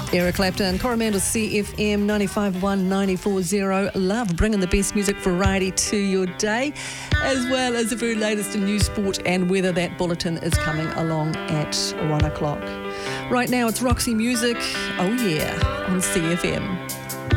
Eric Clapton, Coromandel CFM 95.1, 94.0. Love bringing the best music variety to your day, as well as the very latest in news, sport and weather. That bulletin is coming along at 1 o'clock. Right now it's Roxy Music, oh yeah, on CFM.